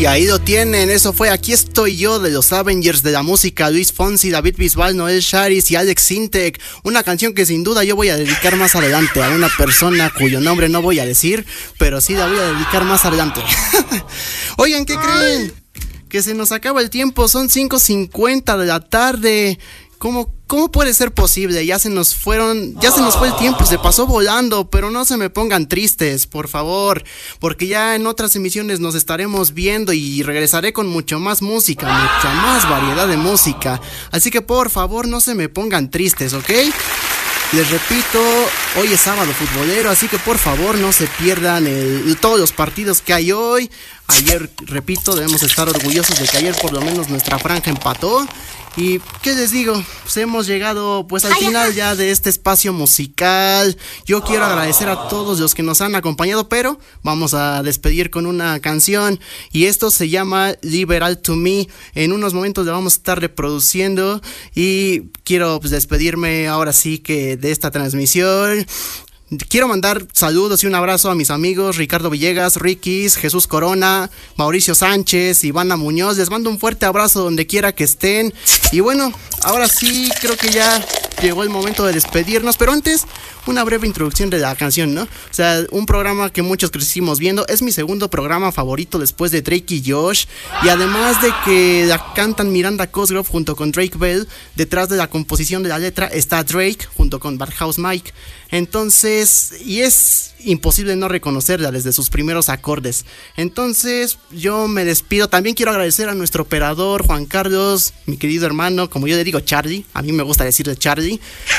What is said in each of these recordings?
Y ahí lo tienen, eso fue Aquí estoy yo de los Avengers de la música, Luis Fonsi, David Bisbal, Noel Charis y Alex Sintek. Una canción que sin duda yo voy a dedicar más adelante a una persona cuyo nombre no voy a decir, pero sí la voy a dedicar más adelante. Oigan, ¿qué creen? Que se nos acaba el tiempo, son 5:50 de la tarde. ¿Cómo puede ser posible? Ya se nos fue el tiempo, se pasó volando, pero no se me pongan tristes, por favor, porque ya en otras emisiones nos estaremos viendo y regresaré con mucho más música, mucha más variedad de música. Así que por favor no se me pongan tristes, ¿ok? Les repito, hoy es sábado futbolero, así que por favor no se pierdan todos los partidos que hay hoy. Ayer, repito, debemos estar orgullosos de que ayer por lo menos nuestra franja empató. Y, ¿qué les digo? Pues hemos llegado pues al final ya de este espacio musical. Yo quiero agradecer a todos los que nos han acompañado, pero vamos a despedir con una canción. Y esto se llama Liberal to Me. En unos momentos le vamos a estar reproduciendo. Y quiero pues despedirme ahora sí que de esta transmisión. Quiero mandar saludos y un abrazo a mis amigos Ricardo Villegas, Rikis, Jesús Corona, Mauricio Sánchez, Ivana Muñoz. Les mando un fuerte abrazo donde quiera que estén. Y bueno, ahora sí creo que ya llegó el momento de despedirnos, pero antes una breve introducción de la canción, ¿no? O sea, un programa que muchos crecimos viendo. Es mi segundo programa favorito después de Drake y Josh. Y además de que la cantan Miranda Cosgrove junto con Drake Bell, detrás de la composición de la letra está Drake junto con Barhouse Mike. Entonces, y es imposible no reconocerla desde sus primeros acordes. Entonces, yo me despido. También quiero agradecer a nuestro operador, Juan Carlos, mi querido hermano, como yo le digo, Charlie. A mí me gusta decirle Charlie.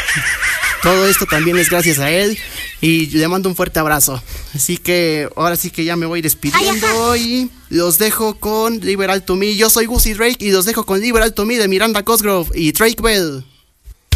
Todo esto también es gracias a él. Y le mando un fuerte abrazo. Así que ahora sí que ya me voy despidiendo. Y los dejo con Liberal to Me. Yo soy Guzzy Drake y los dejo con Liberal to Me de Miranda Cosgrove y Drake Bell.